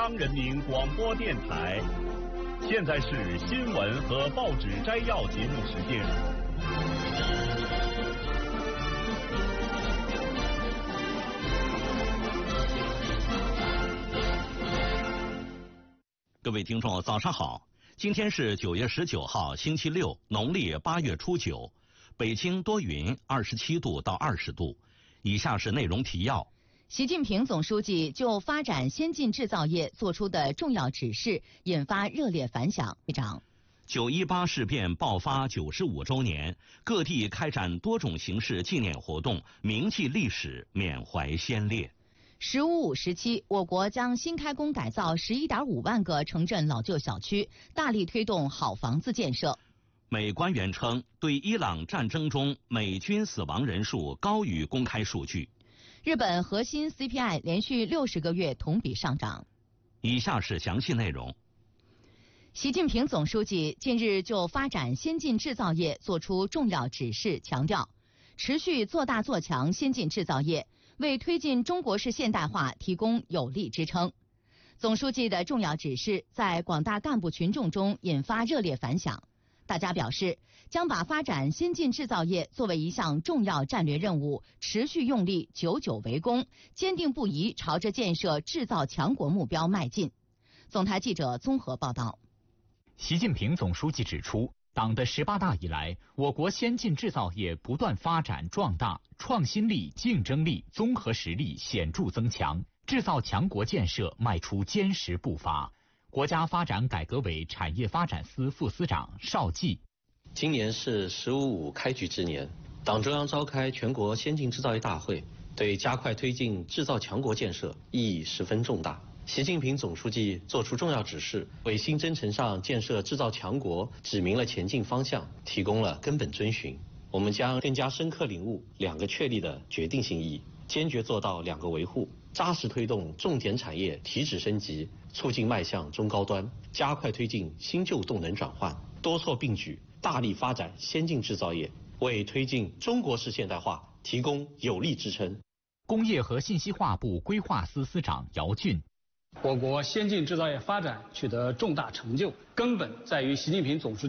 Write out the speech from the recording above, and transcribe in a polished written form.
央人民广播电台，现在是新闻和报纸摘要节目时间。 各位听众，早上好！今天是9月19号，星期六，农历8月初9。北京多云，27度到20度。以下是内容提要。 习近平总书记就发展先进制造业作出的重要指示引发热烈反响。 9·18事变爆发95周年，各地开展多种形式纪念活动，铭记历史，缅怀先烈。 “15·5”时期，我国将新开工改造11.5万个城镇老旧小区，大力推动好房子建设。 美官员称，对伊朗战争中美军死亡人数高于公开数据。 日本核心 CPI 连续60个月同比上涨。 以下是详细内容。 习近平总书记近日就发展先进制造业作出重要指示，强调持续做大做强先进制造业，为推进中国式现代化提供有力支撑。总书记的重要指示在广大干部群众中引发热烈反响。大家表示，将把发展先进制造业作为一项重要战略任务，持续用力，久久为功，坚定不移朝着建设制造强国目标迈进。总台记者综合报道。 习近平总书记指出，党的18大以来，我国先进制造业不断发展壮大，创新力、竞争力、综合实力显著增强，制造强国建设迈出坚实步伐。国家发展改革委产业发展司副司长邵季： 今年是“15·5”开局之年，党中央召开全国先进制造业大会，对加快推进制造强国建设意义十分重大。习近平总书记作出重要指示，为新征程上建设制造强国指明了前进方向，提供了根本遵循。我们将更加深刻领悟2个确立的决定性意义，坚决做到2个维护，扎实推动重点产业提质升级，促进迈向中高端，加快推进新旧动能转换，多措并举，大力发展先进制造业，为推进中国式现代化提供有力支撑。 工业和信息化部规划司司长姚俊： 我国先进制造业发展取得重大成就，根本在于习近平总书记